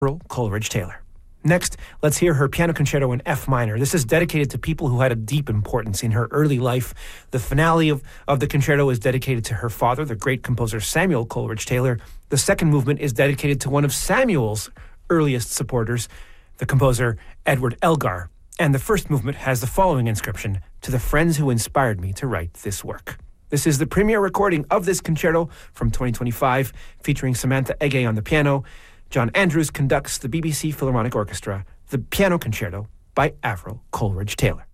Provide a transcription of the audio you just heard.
Avril Coleridge Taylor. Next, let's hear her piano concerto in F minor. This is dedicated to people who had a deep importance in her early life. The finale of the concerto is dedicated to her father, the great composer Samuel Coleridge Taylor. The second movement is dedicated to one of Samuel's earliest supporters, the composer Edward Elgar. And the first movement has the following inscription: "To the friends who inspired me to write this work." This is the premiere recording of this concerto from 2025, featuring Samantha Ege on the piano. John Andrews conducts the BBC Philharmonic Orchestra, the piano concerto by Avril Coleridge Taylor.